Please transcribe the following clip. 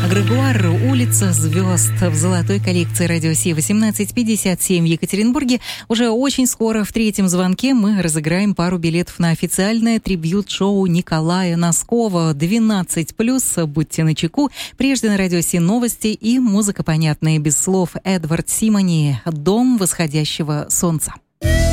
Грегуар, улица звезд в золотой коллекции радио Си 1857 в Екатеринбурге. Уже очень скоро в третьем звонке мы разыграем пару билетов на официальное трибьют-шоу Николая Носкова 12+. Будьте начеку. Прежде на радио Си новости и музыка понятная без слов. Эдвард Симони «Дом восходящего солнца».